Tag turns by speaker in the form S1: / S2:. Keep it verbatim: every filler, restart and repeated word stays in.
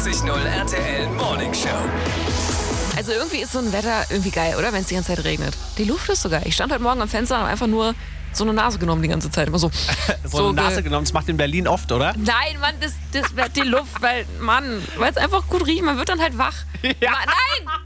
S1: vierundvierzig null R T L Morning Show.
S2: Also irgendwie ist so ein Wetter irgendwie geil, oder? Wenn es die ganze Zeit regnet. Die Luft ist so geil. Ich stand heute Morgen am Fenster und habe einfach nur so eine Nase genommen die ganze Zeit. Immer so.
S3: So, so eine Nase genommen, das macht in Berlin oft, oder?
S2: Nein, Mann, das, das wird die Luft, weil, Mann, weil es einfach gut riecht. Man wird dann halt wach.
S3: Ja.
S2: Nein!